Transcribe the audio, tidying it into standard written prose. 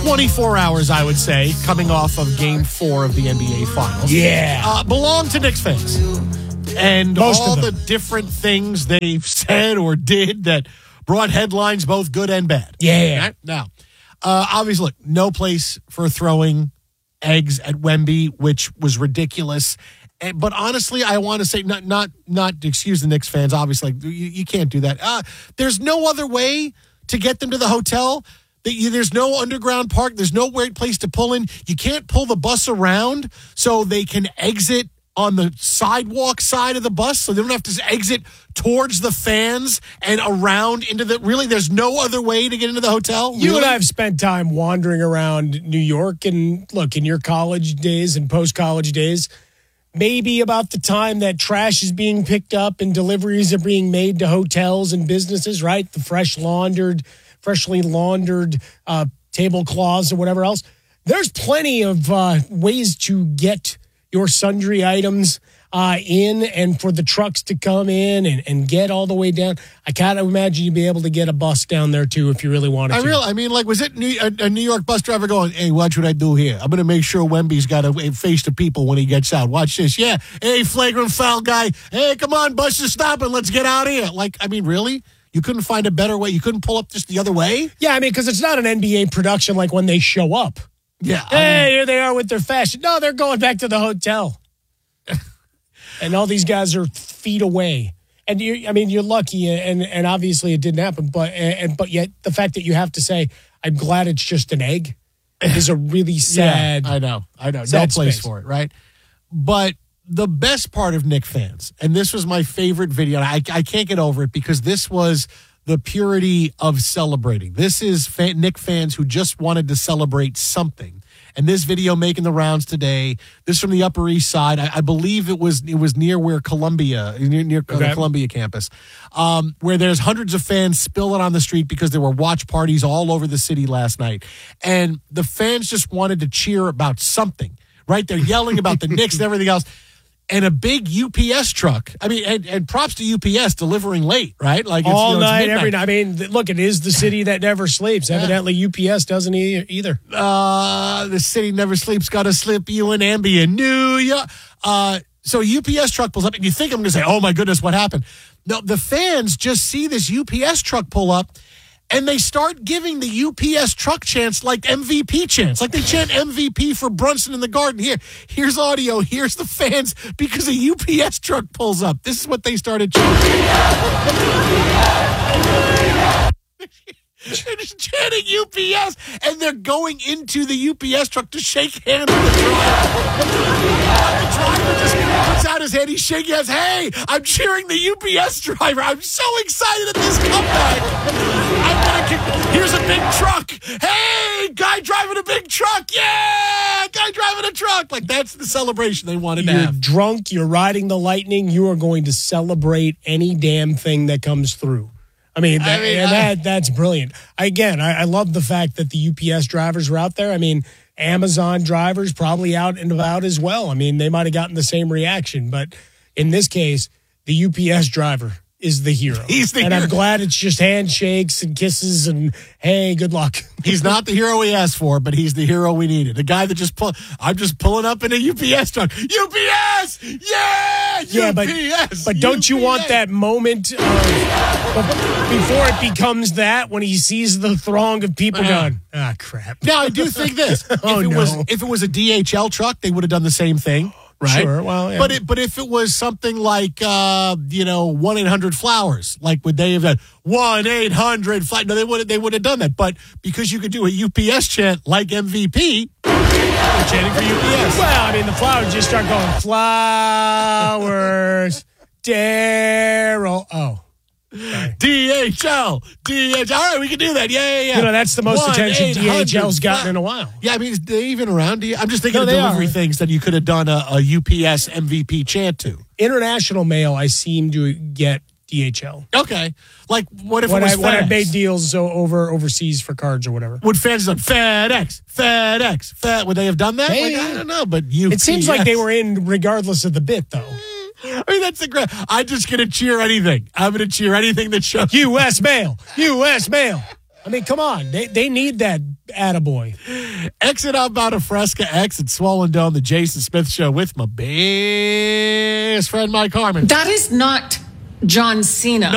24 hours, I would say, coming off of Game 4 of the NBA Finals. Yeah. Belong to Knicks fans. And Most all of the them. different things they've said or did that brought headlines, both good and bad. Yeah. Right? Now, obviously, look, no place for throwing eggs at Wemby, which was ridiculous. But honestly, I want to say, not excuse the Knicks fans, obviously, you can't do that. There's no other way to get them to the hotel. There's no underground park. There's no place to pull in. You can't pull the bus around so they can exit on the sidewalk side of the bus, so they don't have to exit towards the fans and around into the... Really, there's no other way to get into the hotel? You Really? and I have spent time wandering around New York, and look, in your college days and post-college days, maybe about the time that trash is being picked up and deliveries are being made to hotels and businesses, right? The freshly laundered tablecloths or whatever else. There's plenty of ways to get your sundry items in and for the trucks to come in and get all the way down. I kind of imagine you'd be able to get a bus down there, too, if you really wanted to. Was it a New York bus driver going, hey, watch what I do here. I'm going to make sure Wemby's got to face the people when he gets out. Watch this. Yeah. Hey, flagrant foul guy. Hey, come on, bus is stopping. Let's get out of here. Really? You couldn't find a better way? You couldn't pull up just the other way? Yeah, because it's not an NBA production like when they show up. Yeah. Hey, here they are with their fashion. No, they're going back to the hotel. And all these guys are feet away. And you're lucky, and obviously it didn't happen. But yet the fact that you have to say, I'm glad it's just an egg, is a really sad. Yeah, I know. No sad place space for it, right? But the best part of Knicks fans, and this was my favorite video, and I can't get over it because this was the purity of celebrating. This is Knicks fans who just wanted to celebrate something. And this video making the rounds today, this from the Upper East Side. I believe it was near where Columbia, near the Columbia campus, where there's hundreds of fans spilling on the street because there were watch parties all over the city last night. And the fans just wanted to cheer about something, right? They're yelling about the Knicks and everything else. And a big UPS truck. And props to UPS delivering late, right? All night, every night. Look, it is the city that never sleeps. Yeah. Evidently, UPS doesn't either. The city never sleeps. Got to slip you an Ambien. New York. So UPS truck pulls up, and you think I'm going to say, oh, my goodness, what happened? No, the fans just see this UPS truck pull up, and they start giving the UPS truck chants like MVP chants. Like they chant MVP for Brunson in the Garden. Here's audio. Here's the fans because a UPS truck pulls up. This is what they started chanting. They're just chanting UPS, and they're going into the UPS truck to shake hands with the driver. The driver just puts out his hand. He's shaking hands. Hey, I'm cheering the UPS driver. I'm so excited at this comeback. Here's a big truck. Hey, guy driving a big truck. Yeah, guy driving a truck. That's the celebration they wanted to have. You're drunk. You're riding the lightning. You are going to celebrate any damn thing that comes through. That's brilliant. I love the fact that the UPS drivers were out there. Amazon drivers probably out and about as well. They might have gotten the same reaction, but in this case, the UPS driver is the hero. He's the hero. And I'm glad it's just handshakes and kisses and, hey, good luck. He's not the hero we asked for, but he's the hero we needed. The guy that I'm just pulling up in a UPS truck. UPS! Yeah! UPS! But don't you want that moment before it becomes that, when he sees the throng of people going, crap. Now, I do think this. If it was a DHL truck, they would have done the same thing. Right. Sure. Well, yeah. But if it was something like 1-800-Flowers, would they have done 1-800-Flowers? No, they would have done that. But because you could do a UPS chant like MVP, they're chanting for UPS. Well, the Flowers just start going flowers, Daryl. Oh. Sorry. DHL. All right, we can do that. Yeah. That's the most attention DHL's gotten in a while. Yeah, is they even around? I'm just thinking of delivery things that you could have done a UPS MVP chant to. International mail, I seem to get DHL. Okay. What if it was FedEx? When I made deals overseas for cards or whatever. Would fans have done FedEx? Would they have done that? Maybe. I don't know, but UPS. It seems like they were in regardless of the bit, though. That's the great. I'm just going to cheer anything. I'm going to cheer anything that shows. U.S. mail. U.S. mail. I mean, come on. They need that attaboy. Exit outbound of Fresca X at Swollen Dome, the Jason Smith Show with my best friend, Mike Harmon. That is not John Cena.